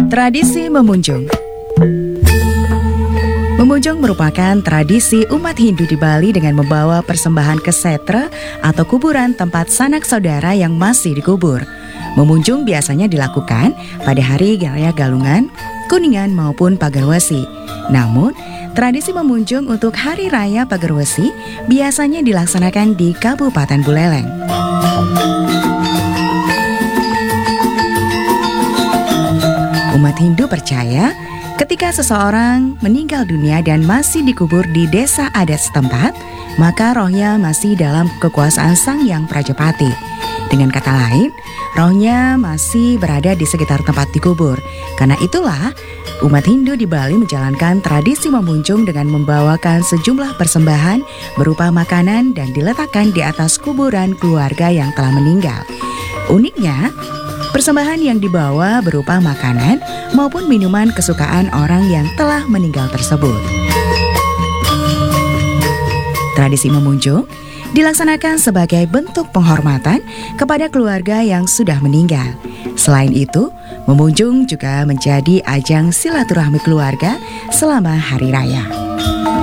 Tradisi memunjung. Memunjung merupakan tradisi umat Hindu di Bali dengan membawa persembahan ke setra atau kuburan tempat sanak saudara yang masih dikubur. Memunjung biasanya dilakukan pada hari raya Galungan, Kuningan maupun Pagarwesi. Namun, tradisi memunjung untuk hari raya Pagarwesi biasanya dilaksanakan di Kabupaten Buleleng. Umat Hindu percaya ketika seseorang meninggal dunia dan masih dikubur di desa adat setempat, maka rohnya masih dalam kekuasaan Sang Hyang Prajapati. Dengan kata lain, rohnya masih berada di sekitar tempat dikubur. Karena itulah, umat Hindu di Bali menjalankan tradisi memunjung dengan membawakan sejumlah persembahan berupa makanan dan diletakkan di atas kuburan keluarga yang telah meninggal. Uniknya, persembahan yang dibawa berupa makanan maupun minuman kesukaan orang yang telah meninggal tersebut. Tradisi memunjung dilaksanakan sebagai bentuk penghormatan kepada keluarga yang sudah meninggal. Selain itu, memunjung juga menjadi ajang silaturahmi keluarga selama hari raya.